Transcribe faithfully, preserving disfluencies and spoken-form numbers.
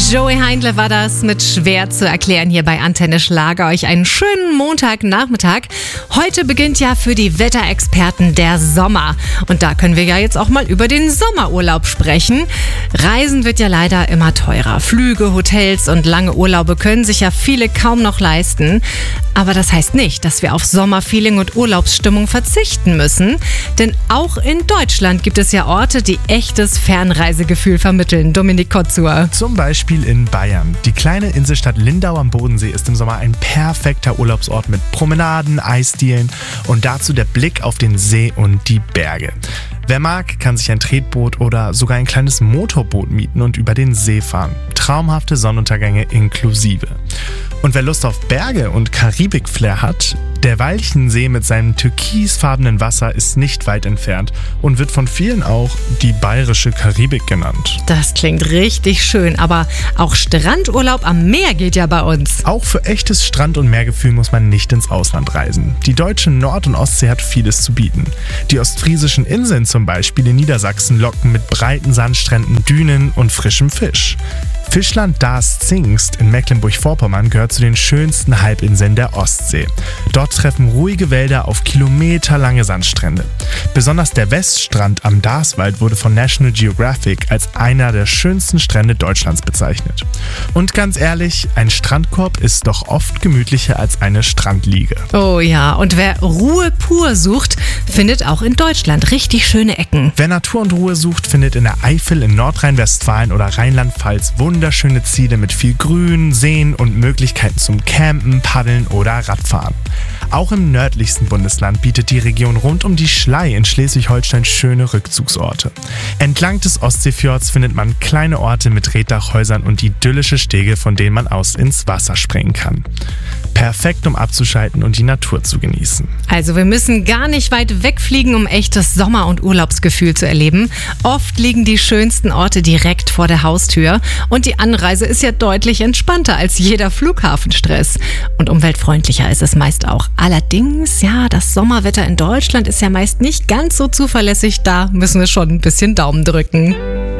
Joey Heindle war das mit Schwer zu erklären hier bei Antenne Schlager. Euch einen schönen Montagnachmittag. Heute beginnt ja für die Wetterexperten der Sommer. Und da können wir ja jetzt auch mal über den Sommerurlaub sprechen. Reisen wird ja leider immer teurer. Flüge, Hotels und lange Urlaube können sich ja viele kaum noch leisten. Aber das heißt nicht, dass wir auf Sommerfeeling und Urlaubsstimmung verzichten müssen. Denn auch in Deutschland gibt es ja Orte, die echtes Fernreisegefühl vermitteln. Dominik Kotzur. Zum Beispiel in Bayern. Die kleine Inselstadt Lindau am Bodensee ist im Sommer ein perfekter Urlaubsort mit Promenaden, Eisdielen und dazu der Blick auf den See und die Berge. Wer mag, kann sich ein Tretboot oder sogar ein kleines Motorboot mieten und über den See fahren. Traumhafte Sonnenuntergänge inklusive. Und wer Lust auf Berge und Karibik-Flair hat, der Walchensee mit seinem türkisfarbenen Wasser ist nicht weit entfernt und wird von vielen auch die bayerische Karibik genannt. Das klingt richtig schön, aber auch Strandurlaub am Meer geht ja bei uns. Auch für echtes Strand- und Meergefühl muss man nicht ins Ausland reisen. Die deutsche Nord- und Ostsee hat vieles zu bieten. Die ostfriesischen Inseln zum Beispiel in Niedersachsen locken mit breiten Sandstränden, Dünen und frischem Fisch. Fischland Darß-Zingst in Mecklenburg-Vorpommern gehört zu den schönsten Halbinseln der Ostsee. Dort treffen ruhige Wälder auf kilometerlange Sandstrände. Besonders der Weststrand am Darßwald wurde von National Geographic als einer der schönsten Strände Deutschlands bezeichnet. Und ganz ehrlich, ein Strandkorb ist doch oft gemütlicher als eine Strandliege. Oh ja, und wer Ruhe pur sucht, findet auch in Deutschland richtig schöne Ecken. Wer Natur und Ruhe sucht, findet in der Eifel in Nordrhein-Westfalen oder Rheinland-Pfalz wunderschöne Ziele mit viel Grün, Seen und Möglichkeiten zum Campen, Paddeln oder Radfahren. Auch im nördlichsten Bundesland bietet die Region rund um die Schlei in Schleswig-Holstein schöne Rückzugsorte. Entlang des Ostseefjords findet man kleine Orte mit Reetdachhäusern und idyllische Stege, von denen man aus ins Wasser springen kann. Perfekt, um abzuschalten und die Natur zu genießen. Also wir müssen gar nicht weit wegfliegen, um echtes Sommer- und Urlaubsgefühl zu erleben. Oft liegen die schönsten Orte direkt vor der Haustür und die Anreise ist ja deutlich entspannter als jeder Flughafenstress. Und umweltfreundlicher ist es meist auch. Allerdings, ja, das Sommerwetter in Deutschland ist ja meist nicht ganz so zuverlässig. Da müssen wir schon ein bisschen Daumen drücken.